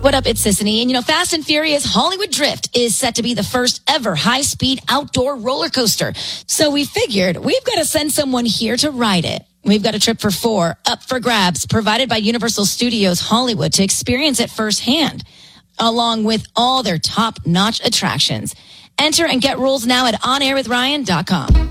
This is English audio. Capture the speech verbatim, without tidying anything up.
What up, it's Sissany. And you know, Fast and Furious Hollywood Drift is set to be the first ever high-speed outdoor roller coaster. So we figured we've got to send someone here to ride it. We've got a trip for four up for grabs provided by Universal Studios Hollywood to experience it firsthand, along with all their top-notch attractions. Enter and get rules now at on air with ryan dot com.